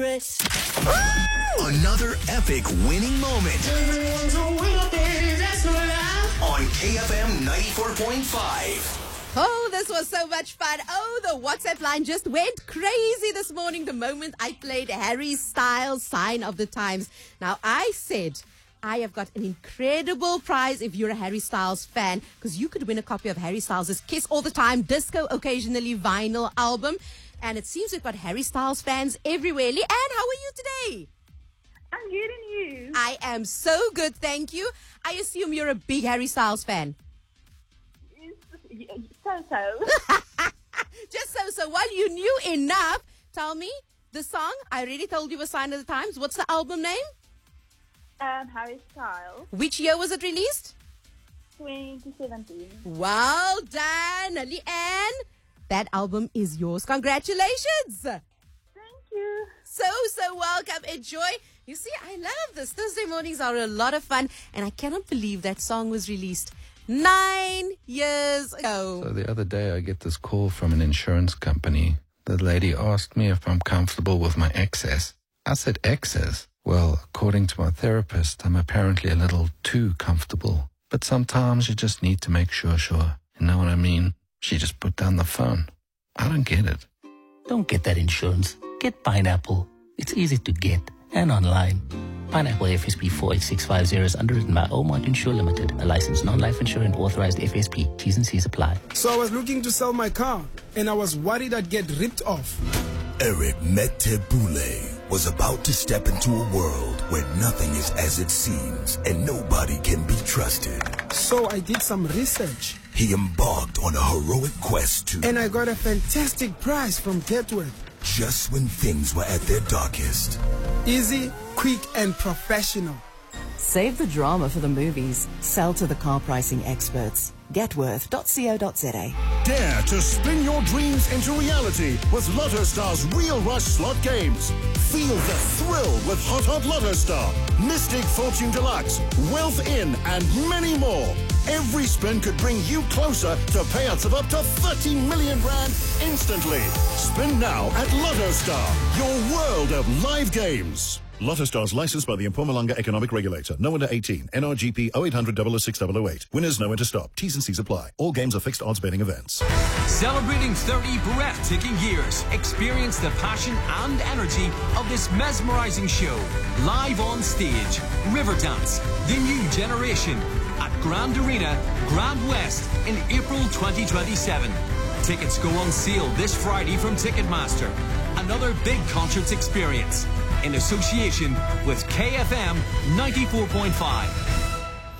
Another epic winning moment on KFM 94.5. Oh, this was so much fun. Oh, the WhatsApp line just went crazy this morning the moment I played Harry Styles' Sign of the Times. Now, I said I have got an incredible prize if you're a Harry Styles fan, because you could win a copy of Harry Styles' Kiss All the Time, Disco Occasionally vinyl album. And it seems we've got Harry Styles fans everywhere. Leanne, how are you today? I'm good, and you? I am so good, thank you. I assume you're a big Harry Styles fan. So. Just so. While you knew enough, tell me the song. I already told you a Sign of the Times. What's the album name? Harry Styles. Which year was it released? 2017. Well done, Leanne. That album is yours. Congratulations. Thank you. So welcome. Enjoy. You see, I love this. Thursday mornings are a lot of fun, and I cannot believe that song was released 9 years ago. So the other day I get this call from an insurance company. The lady asked me if I'm comfortable with my excess. I said, excess? Well, according to my therapist, I'm apparently a little too comfortable. But sometimes you just need to make sure. You know what I mean? She just put down the phone. I don't get it. Don't get that insurance. Get Pineapple. It's easy to get and online. Pineapple FSP 48650 is underwritten by Omont Insure Limited, a licensed non-life insurance authorized FSP. T's and C's apply. So I was looking to sell my car, and I was worried I'd get ripped off. Eric Metebule was about to step into a world where nothing is as it seems and nobody can be trusted. So I did some research. He embarked on a heroic quest to... And I got a fantastic prize from Getworth. Just when things were at their darkest. Easy, quick, and professional. Save the drama for the movies. Sell to the car pricing experts. Getworth.co.za. Dare to spin your dreams into reality with Lotto Star's Real Rush slot games. Feel the thrill with Hot Lotto Star, Mystic Fortune Deluxe, Wealth In, and many more. Every spin could bring you closer to payouts of up to 30 million rand instantly. Spin now at Lotto Star, your world of live games. Lotto Stars licensed by the Mpumalanga Economic Regulator. No under 18. NRGP 0800 006 008. Winners know when to stop. T's and C's apply. All games are fixed odds betting events. Celebrating 30 breathtaking years. Experience the passion and energy of this mesmerizing show. Live on stage. Riverdance, the new generation. At Grand Arena, Grand West in April 2027. Tickets go on sale this Friday from Ticketmaster. Another big concerts experience in association with KFM 94.5.